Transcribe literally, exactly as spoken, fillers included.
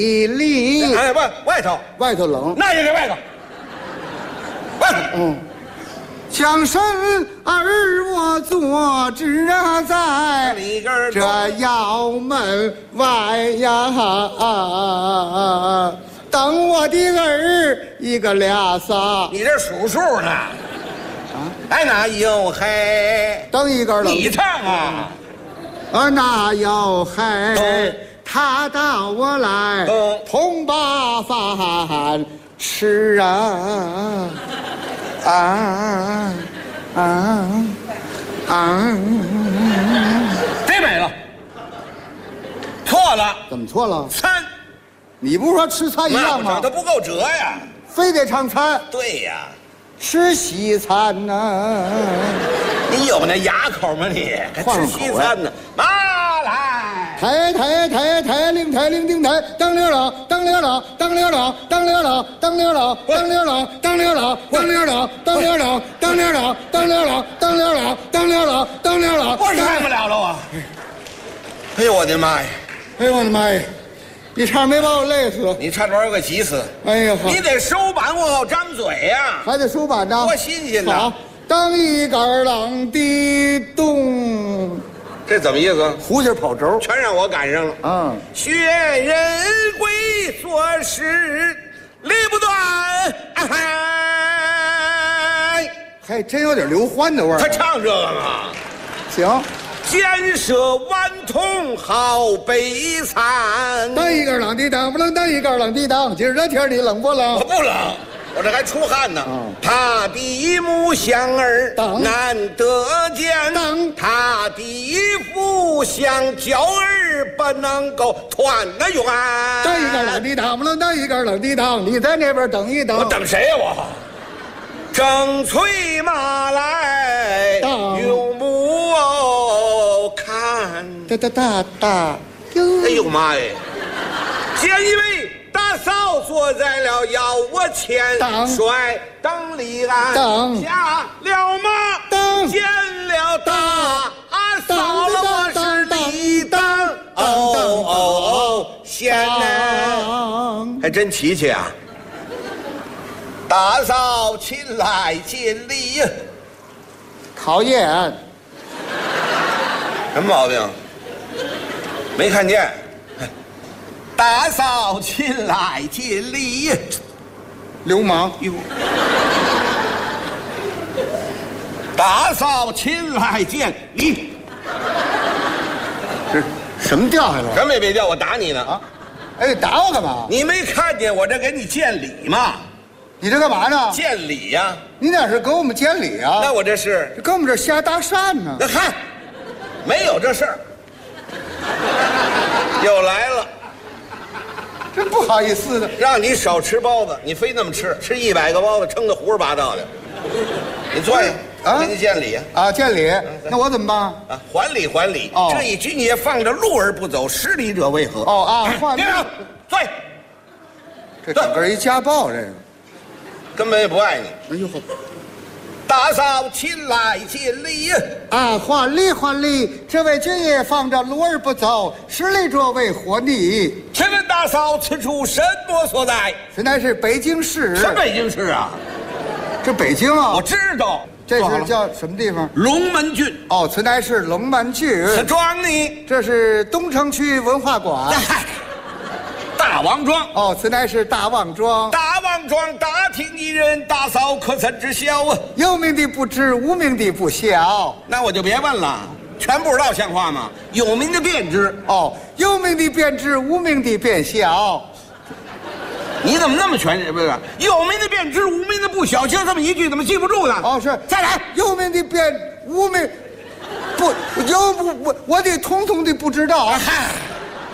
里。 哎，外外头， 外头冷， 那也得外头。外头， 嗯。将身儿我坐置在这窑门外呀，等我的儿一个俩仨。 你这数数呢？啊，哎，那有嘿， 等一个了。 你唱啊！ 啊，那有嘿，他到我来，同把饭吃啊。啊啊啊！ 这没了，错了。 怎么错了？ 餐， 你不是说吃菜一样吗？ 它不够折呀， 非得唱餐。 对呀， 吃西餐呢、啊？ 你有那牙口吗你？还吃西餐呢？妈来！ 抬抬抬抬铃抬铃叮抬，当铃了当铃了当铃了当铃了当铃了当铃了当铃了当铃了当铃了当铃了当铃了当铃了当铃了当铃了， 我唱不了了啊！哎呦我的妈呀！ 哎呦我的妈呀！一唱没把我累死， 你差点有个急死！ 哎呀， 你得收板我好张嘴呀， 还得收板呢， 多新鲜呐！ 好，当一杆浪的动。 这怎么意思？ 胡劲跑轴， 全让我赶上了。 嗯， 学人归做事理不断，哎， 还真有点刘欢的味儿。 他唱这个吗？ 行， 建设顽童好悲惨。 当一杆浪的当不冷，当一杆浪的当，今儿这天你冷不冷？ 我不冷。我这还出汗呢。嗯、他的母乡儿难得见，他的父乡娇儿不能够团个圆。 当一个冷的当不能当一个冷的当，你在那边等一等。 我等谁呀、啊、我？正催马来，用木偶看。 哒哒哒哒， 哎呦妈呀！见一位。大嫂坐在了腰窝前，率等李安下了马，见了大嫂了我是李当，哦哦哦，贤呢，还真齐齐啊！大嫂亲来尽礼， 考验， 什么毛病？没看见。大嫂亲来尽礼， 流氓哟！大嫂亲来见礼， 这什么掉下来了？ 什么也别掉，我打你呢！啊！ 哎，打我干嘛？ 你没看见我这给你见礼吗？ 你这干嘛呢？ 见礼呀！ 你那是给我们见礼啊？ 那我这是这跟我们这瞎搭讪呢？ 那嗨，没有这事儿，又来了。 真不好意思的， 让你少吃包子，你非那么吃，吃一百个包子，撑得胡说八道的。你坐下，啊，给你见礼啊，见礼。那我怎么办啊？ 还礼还礼。哦，这一局你也放着路而不走，失礼者为何？ 哦啊，换别上，坐下。 这整个一家暴，这个根本也不爱你。 哎呦， 大嫂亲来尽礼啊！还礼还礼，这位君爷放着路而不走，失礼者为何逆？ 请问大嫂，此处什么所在？ 此乃是北京市。 什么北京市啊？ 这北京啊， 我知道。 这是叫什么地方？ 龙门郡。 哦，此乃是龙门郡。 此庄呢？ 这是东城区文化馆。 大王庄。 哦，此乃是大王庄。 大王庄大厅一人，大嫂可曾知晓啊？ 有名的不知，无名的不晓。 那我就别问了，全不知道像话吗？有名的便知。 哦，有名的便知，无名的便晓。 你怎么那么全？不是有名的便知，无名的不晓，就这么一句，怎么记不住呢？ 哦，是。 再来， 有名的便，无名不有不我我得统统的不知道啊。 嗨。